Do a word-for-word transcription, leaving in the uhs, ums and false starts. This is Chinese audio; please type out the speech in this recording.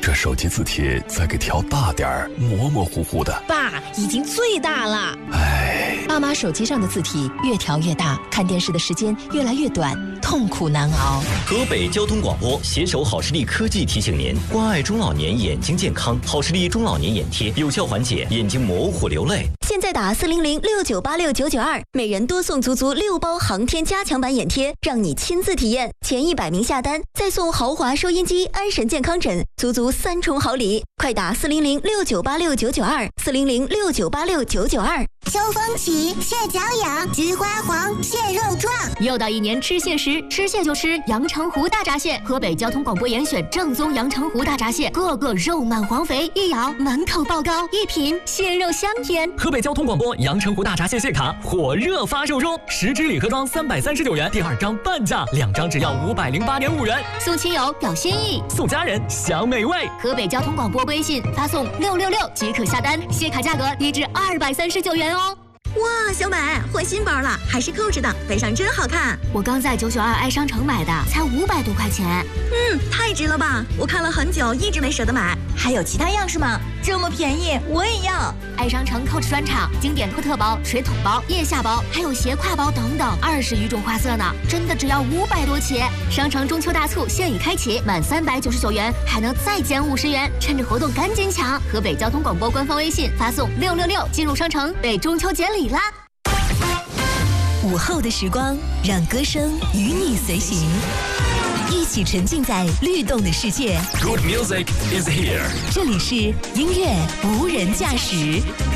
这手机字体再给调大点儿，模模糊糊的。 爸，已经最大了。 唉， 爸妈手机上的字体越调越大，看电视的时间越来越短，痛苦难熬。 河北交通广播携手好视力科技提醒您：关爱中老年眼睛健康，好视力中老年眼贴有效缓解眼睛模糊流泪。 现在打四零零六九八六九九二，每人多送足足六包航天加强版眼贴，让你亲自体验。前一百名下单，再送豪华收音机、安神健康枕，足足三重好礼！快打四零零六九八六九九二，四零零六九八六九九二。 秋风起，蟹脚痒，菊花黄，蟹肉壮。 又到一年吃蟹时，吃蟹就吃阳澄湖大闸蟹。河北交通广播严选正宗阳澄湖大闸蟹，个个肉满黄肥，一咬满口爆膏，一品蟹肉香甜。 河北交通广播阳澄湖大闸蟹蟹卡火热发售中，十支礼盒装三百三十九元，第二张半价，两张只要五百零八点五元。 送亲友表心意， 送家人享美味。 河北交通广播微信发送六六六即可下单，蟹卡价格一至二百三十九元哦。 哇，小买换新包了，还是扣着的，背上真好看。 我刚在九九二爱商城买的，才五百多块钱。 嗯，太值了吧！我看了很久，一直没舍得买。还有其他样式吗？这么便宜，我也要。 爱商城 Coach 专场，经典托特包、水桶包、腋下包，还有斜挎包等等，二十余种花色呢，真的只要五百多起。商城中秋大促现已开启，满三百九十九元还能再减五十元，趁着活动赶紧抢！河北交通广播官方微信发送六六六进入商城，被中秋节礼啦！ 午后的时光，让歌声与你随行，一起沉浸在律动的世界。 Good music is here。 这里是音乐无人驾驶。